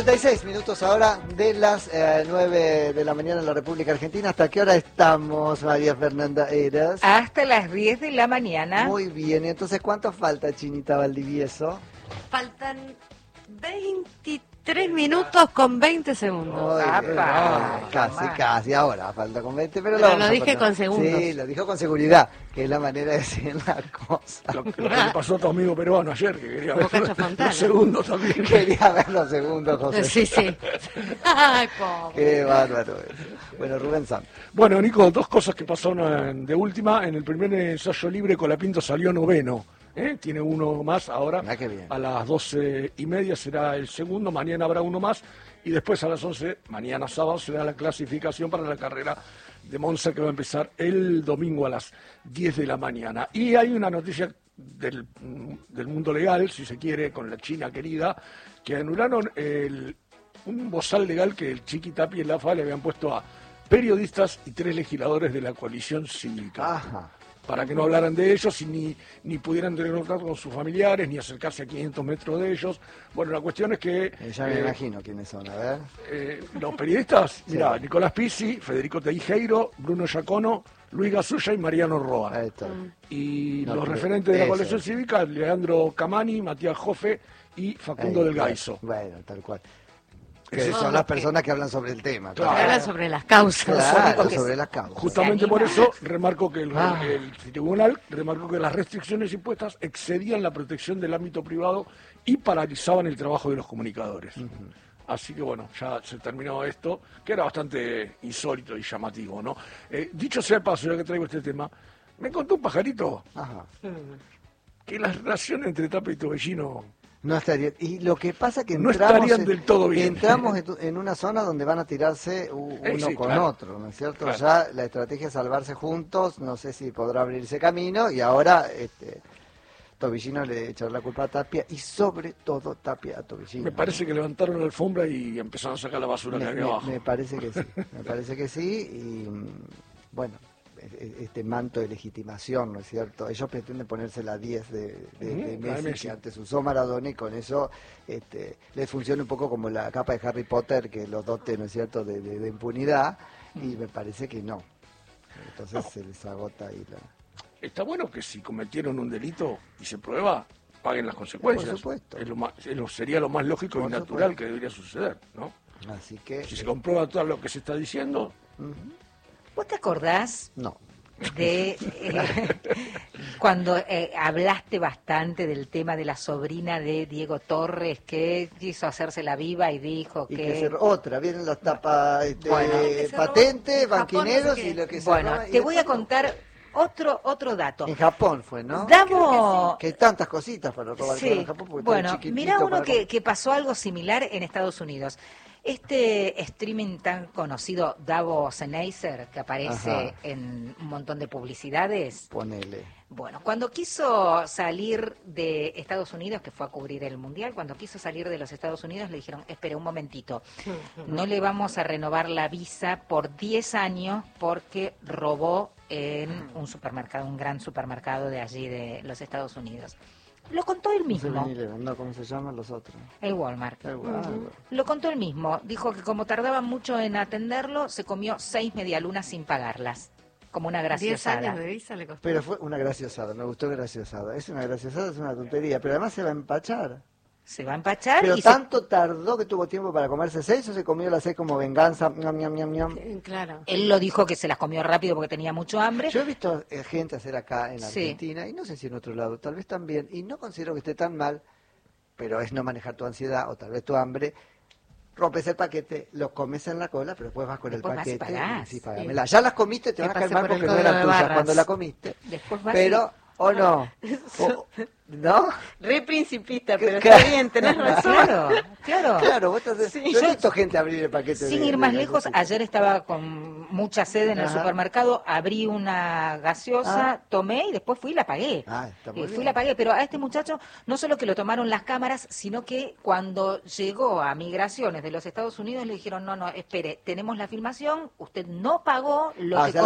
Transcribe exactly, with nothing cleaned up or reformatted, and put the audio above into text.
treinta y seis minutos ahora de las eh, nueve de la mañana en la República Argentina. ¿Hasta qué hora estamos, María Fernanda Eras? Hasta las diez de la mañana. Muy bien, entonces ¿cuánto falta, Chinita Valdivieso? Faltan veintitrés minutos con veinte segundos. Oye, Apa, no, casi, mamá. casi, ahora falta con veinte, pero, Pero vamos lo a dije poner. con segundos. Sí, lo dijo con seguridad, que es la manera de decir la cosa. Lo, lo que le pasó a tu amigo peruano ayer, que quería ver Bocacho los, Fontana. los segundos también. Quería ver los segundos, José. Sí, sí. Ay, pobre. Qué bárbaro eso. Bueno, Rubén Santos. Bueno, Nico, dos cosas que pasaron de última. En el primer ensayo libre, Colapinto salió noveno. ¿eh? Tiene uno más ahora. Ah, qué bien. A las doce y media será el segundo, mañana habrá uno más. Y después a las once, mañana sábado, será la clasificación para la carrera de Monza, que va a empezar el domingo a las diez de la mañana. Y hay una noticia del, del mundo legal, si se quiere, con la China querida, que anularon el, un bozal legal que el Chiqui Tapia y el A F A le habían puesto a periodistas y tres legisladores de la coalición cívica. Ajá. Para que no hablaran de ellos y ni, ni pudieran tener contacto con sus familiares, ni acercarse a quinientos metros de ellos. Bueno, la cuestión es que... Eh, ya me eh, imagino quiénes son, a ver. eh, los periodistas, Sí. mira, Nicolás Pizzi, Federico Teijeiro, Bruno Giacono, Luis Gasulla y Mariano Roa. Ahí está. Y No, los pero referentes de la eso. coalición cívica, Leandro Camani, Matías Jofe y Facundo Ahí, del claro. Gaiso. Bueno, tal cual. Que Ese- son las personas que hablan sobre el tema. Claro. Habla sobre las causas. Claro, que sobre se- las causas. Justamente por anima. eso remarco que el, Ah. el tribunal remarcó que las restricciones impuestas excedían la protección del ámbito privado y paralizaban el trabajo de los comunicadores. Así que bueno, ya se terminó esto, que era bastante insólito y llamativo, ¿no? Eh, dicho sea de paso, ya que traigo este tema, me contó un pajarito Ajá. que la relación entre Tapia y Tobellino... No estaría. Y lo que pasa que No entramos, estarían en, del todo bien. entramos en, tu- en una zona donde van a tirarse u- Eh, uno sí, con claro. otro, ¿no es cierto? Claro. Ya la estrategia es salvarse juntos, no sé si podrá abrirse camino, y ahora este, Tobillino le echará la culpa a Tapia, y sobre todo Tapia a Tobillino. Me parece que levantaron la alfombra y empezaron a sacar la basura que Me, había me- abajo. me parece que sí, me parece que sí, y mm, bueno, e- e- este manto de legitimación, ¿no es cierto? Ellos pretenden ponerse la diez de, de- Ujú, de la de Messi, Messi. que antes usó Maradona, y con eso este, les funciona un poco como la capa de Harry Potter, que los dote, ¿no es cierto?, de, de- de impunidad, y me parece que no. Entonces se les agota ahí la... Está bueno que si cometieron un delito y se prueba, paguen las consecuencias. Por supuesto. Es lo más, es lo- sería lo más lógico Por y natural supuesto. que debería suceder, ¿no? Así que... Si se comprueba todo lo que se está diciendo, ujú, ¿Vos te acordás no. de eh, cuando eh, hablaste bastante del tema de la sobrina de Diego Torres, que quiso hacerse la viva y dijo Y que... que se- otra, vienen los tapa este, Bueno. Que se robó patentes, en Japón, banquineros, no sé qué. y lo que se Bueno, roba, y te voy a después no. contar otro otro dato. En Japón fue, ¿no? Damos... Que hay tantas cositas para robar Sí, en Japón. Porque todo bueno, chiquitito mira uno para que, que pasó algo similar en Estados Unidos. Este streaming tan conocido, Davos Sennheiser, que aparece Ajá. en un montón de publicidades. Ponele. Bueno, cuando quiso salir de Estados Unidos, que fue a cubrir el Mundial, cuando quiso salir de los Estados Unidos le dijeron, espere un momentito, no le vamos a renovar la visa por diez años porque robó en un supermercado, un gran supermercado de allí de los Estados Unidos. Lo contó él No sé mismo, ni le- no, ¿cómo se llaman los otros? el Walmart. Eh, bueno, bueno. Lo contó él mismo. Dijo que como tardaba mucho en atenderlo, se comió seis medialunas sin pagarlas. Como una Diez graciosada. años de visa le costó. Pero fue una graciosada, me gustó graciosada. Es una graciosada, es una tontería, pero además se va a empachar. Se va a empachar Pero y se- tanto tardó que tuvo tiempo para comerse seis, o se comió las seis como venganza. Ñam, ñam, ñam, ñam. Eh, Claro. él lo dijo que se las comió rápido porque tenía mucho hambre. Yo he visto eh, gente hacer acá en Sí. Argentina, y no sé si en otro lado, tal vez también, y no considero que esté tan mal, pero es no manejar tu ansiedad o tal vez tu hambre. Rompes el paquete, los comes en la cola, pero después vas con Después el vas y paquete. pagás. Sí, pagámela. Ya las comiste, te Que van a caer pase mal por el porque no código eran de tuyas barras. cuando la comiste. Después vas Pero, o no. O- ¿No? Re principista, pero está bien, tenés Claro, claro. Claro, vos estás... Sí, yo he yo- visto gente abrir el paquete. Sin de- ir de más lejos, galletitas. ayer estaba con mucha sed en el Ajá. supermercado, abrí una gaseosa, Ah. tomé y después fui y la pagué. Ah, está muy Y fui y bien. la pagué, pero a este muchacho no solo que lo tomaron las cámaras, sino que cuando llegó a migraciones de los Estados Unidos le dijeron, no, no, espere, tenemos la filmación, usted no pagó lo Ah, que ya la